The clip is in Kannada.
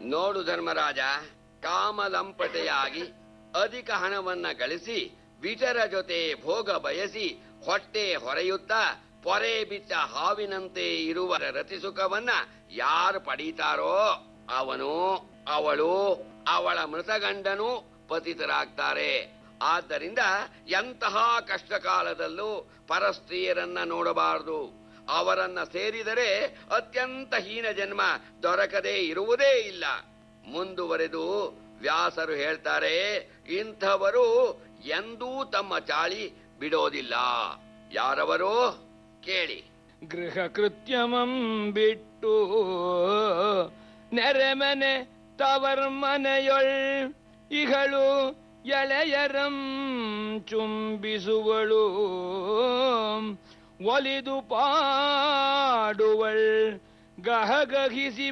ನೋಡು ಧರ್ಮರಾಜ, ಕಾಮಲಂಪಟೆಯಾಗಿ ಅಧಿಕ ಹಣವನ್ನ ಗಳಿಸಿ ವಿಟರ ಜೊತೆ ಭೋಗ ಬಯಸಿ ಹೊಟ್ಟೆ ಹೊರೆಯುತ್ತಾ ಪೊರೆ ಬಿಟ್ಟ ಹಾವಿನಂತೆ ಇರುವ ರತಿಸುಖವನ್ನ ಯಾರು ಪಡೀತಾರೋ ಅವನು, ಅವಳು, ಅವಳ ಮೃತಗಂಡನು ಪತಿತರಾಗ್ತಾರೆ. ಆದ್ದರಿಂದ ಎಂತಹ ಕಷ್ಟಕಾಲದಲ್ಲೂ ಪರಸ್ತ್ರೀಯರನ್ನ ನೋಡಬಾರದು. ಅವರನ್ನ ಸೇರಿದರೆ ಅತ್ಯಂತ ಹೀನ ಜನ್ಮ ದೊರಕದೇ ಇರುವುದೇ ಇಲ್ಲ. ಮುಂದುವರೆದು ವ್ಯಾಸರು ಹೇಳ್ತಾರೆ, ಇಂಥವರು ಎಂದೂ ತಮ್ಮ ಚಾಳಿ ಬಿಡೋದಿಲ್ಲ. ಯಾರವರು ಕೇಳಿ. ಗೃಹ ಕೃತ್ಯಮಂ ಬಿಟ್ಟು ನೆರೆಮನೆ ತವರ್ಮನೆಯೊಳ್ ಇಗಳು ಎಳೆಯರಂ ಚುಂಬಿಸುವಳು ಒಲಿದು ಪಾಡುವಳ್ ಗಹಗಹಿಸಿ